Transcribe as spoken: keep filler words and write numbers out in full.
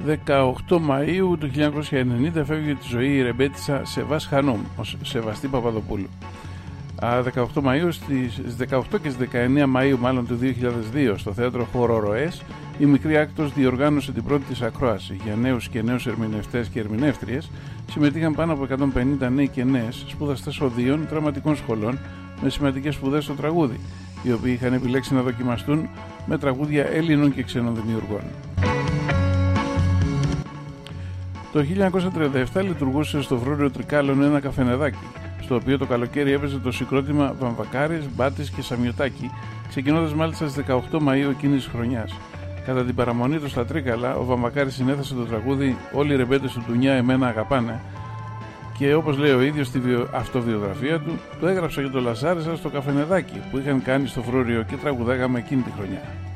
δεκαοκτώ Μαΐου του χίλια εννιακόσια ενενήντα φεύγει τη ζωή η ρεμπέτισσα Σεβάς Χανούμ, ως Σεβαστή Παπαδοπούλου. δεκαοκτώ Μαΐου, στις δεκαοκτώ και στις δεκαεννέα Μαΐου μάλλον του δύο χιλιάδες δύο στο θέατρο Χορορροές, η Μικρή Άκτος διοργάνωσε την πρώτη της ακρόαση για νέους και νέους ερμηνευτές και ερμηνεύτριες. Συμμετείχαν πάνω από εκατόν πενήντα νέοι και νέες σπουδαστές οδείων δραματικών σχολών με σημαντικές σπουδές στο τραγούδι, οι οποίοι είχαν επιλέξει να δοκιμαστούν με τραγούδια Έλληνων και ξένων δημιουργών. Το χίλια εννιακόσια τριάντα επτά λειτουργούσε στο Φρούριο Τρικάλων ένα καφενεδάκι, στο οποίο το καλοκαίρι έπαιζε το συγκρότημα Βαμβακάρης, Μπάτης και Σαμιωτάκη, ξεκινώντας μάλιστα στις δεκαοκτώ Μαΐου εκείνης της χρονιάς. Κατά την παραμονή του στα Τρίκαλα, ο Βαμβακάρης συνέθεσε το τραγούδι «Όλοι οι ρεμπέτες του Ντουνιά εμένα αγαπάνε» και όπως λέει ο ίδιος στη βιο... αυτοβιογραφία του, το έγραψα για το Λαζάρισα στο καφενεδάκι που είχαν κάνει στο Φρούριο και τραγουδάγαμε εκείνη τη χρονιά.